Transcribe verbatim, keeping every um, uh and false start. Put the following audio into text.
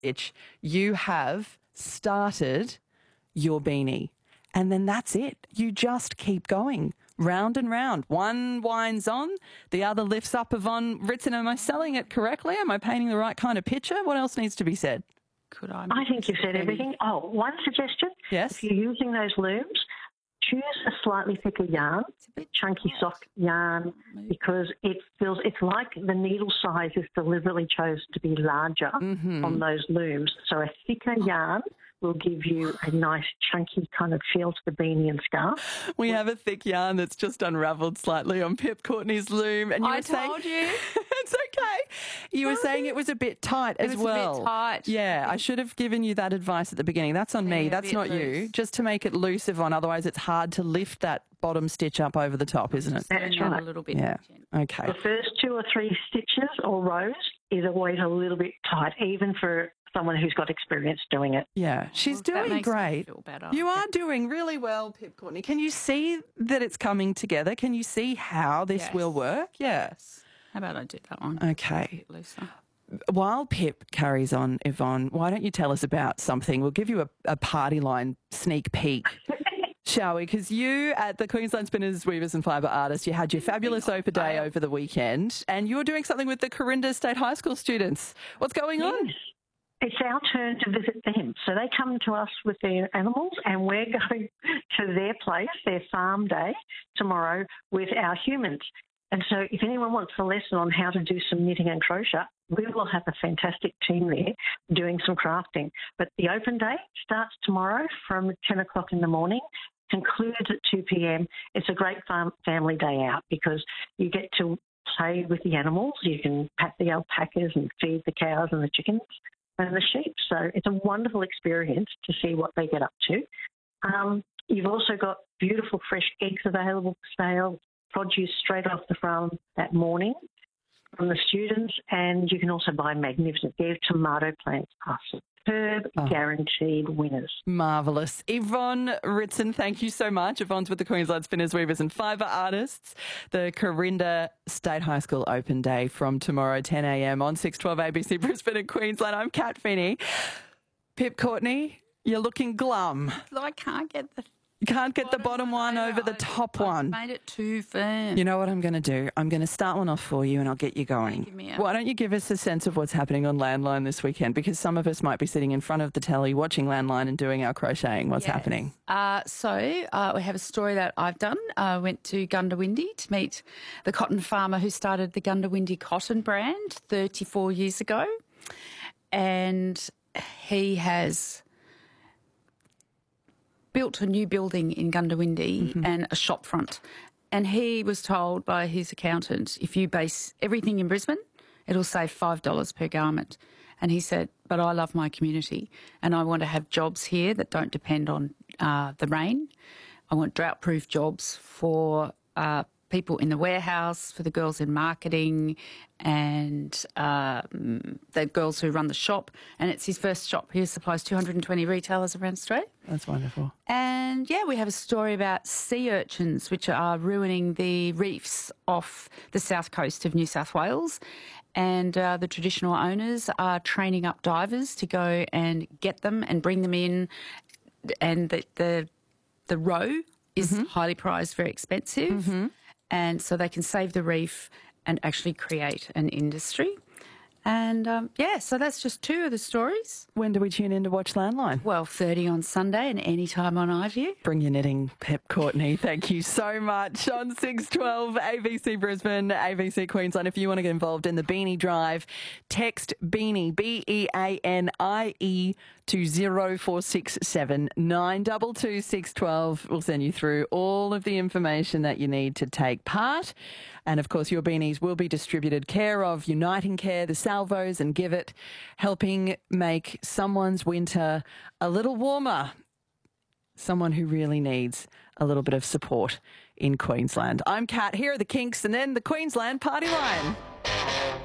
itch, you have started your beanie. And then that's it. You just keep going round and round. One winds on, the other lifts up. Yvonne Ritson, am I selling it correctly? Am I painting the right kind of picture? What else needs to be said? Could I? I think you've said everything. Oh, one suggestion. Yes. If you're using those looms, choose a slightly thicker yarn, chunky tight. soft yarn, because it feels, it's like the needle size is deliberately chosen to be larger Mm-hmm. on those looms. So a thicker yarn will give you a nice chunky kind of feel to the beanie and scarf. We have a thick yarn that's just unravelled slightly on Pip Courtney's loom. And you I were saying, told you. It's okay. You were saying it was a bit tight It as was a bit well. tight. Yeah, I should have given you that advice at the beginning. That's on me. Yeah, a That's bit not you. loose. Just to make it loose, Yvonne. Otherwise, it's hard to lift that bottom stitch up over the top, isn't it? That's Turn that right. a little bit. Yeah. Okay. The first two or three stitches or rows is always a little bit tight, even for someone who's got experience doing it. Yeah, she's Well, that doing makes me great. feel better. You are doing really well, Pip Courtney. Can you see that it's coming together? Can you see how this Yes. will work? Yes. How about I do that one? Okay. A bit looser. While Pip carries on, Yvonne, why don't you tell us about something? We'll give you a, a party line sneak peek, shall we? Because you at the Queensland Spinners, Weavers and Fibre Artists, you had your fabulous open day over the weekend and you're doing something with the Corinda State High School students. What's going on? Yes. It's our turn to visit them. So they come to us with their animals and we're going to their place, their farm day, tomorrow with our humans. And so if anyone wants a lesson on how to do some knitting and crochet, we will have a fantastic team there doing some crafting. But the open day starts tomorrow from ten o'clock in the morning, concludes at two p.m. It's a great farm family day out because you get to play with the animals. You can pat the alpacas and feed the cows and the chickens and the sheep. So it's a wonderful experience to see what they get up to. Um, you've also got beautiful fresh eggs available for sale, produce straight off the farm that morning from the students, and you can also buy magnificent. Their tomato plants are superb, Oh. guaranteed winners. Marvellous. Yvonne Ritson, thank you so much. Yvonne's with the Queensland Spinners, Weavers and Fibre Artists. The Corinda State High School Open Day from tomorrow, ten a.m. on six twelve A B C Brisbane and Queensland. I'm Kat Finney. Pip Courtney, you're looking glum. I can't get the You can't get the bottom one over the top one. Made it too firm. You know what I'm going to do? I'm going to start one off for you and I'll get you going. Give me a- Why don't you give us a sense of what's happening on Landline this weekend? Because some of us might be sitting in front of the telly watching Landline and doing our crocheting. What's Yes. happening? Uh, so uh, we have a story that I've done. I went to Gundawindi to meet the cotton farmer who started the Gundawindi cotton brand thirty-four years ago. And he has built a new building in Gundawindi Mm-hmm. and a shop front. And he was told by his accountant, if you base everything in Brisbane, it'll save five dollars per garment. And he said, but I love my community and I want to have jobs here that don't depend on uh, the rain. I want drought-proof jobs for uh, people in the warehouse, for the girls in marketing and um, the girls who run the shop. And it's his first shop. He supplies two hundred twenty retailers around Australia. That's wonderful. And yeah, we have a story about sea urchins, which are ruining the reefs off the south coast of New South Wales. And uh, the traditional owners are training up divers to go and get them and bring them in. And the the, the roe is Mm-hmm. highly prized, very expensive. Mm-hmm. And so they can save the reef and actually create an industry. And um, yeah, so that's just two of the stories. When do we tune in to watch Landline? twelve thirty on Sunday and any time on iView. Bring your knitting, Pip Courtney. Thank you so much. On six twelve A B C Brisbane, A B C Queensland. If you want to get involved in the Beanie Drive, text Beanie, B E A N I E, to zero four six seven nine two two six one two. We'll send you through all of the information that you need to take part. And of course, your beanies will be distributed care of Uniting Care, the Salvos and Give It, helping make someone's winter a little warmer. Someone who really needs a little bit of support in Queensland. I'm Kat. Here are the Kinks and then the Queensland Party Line.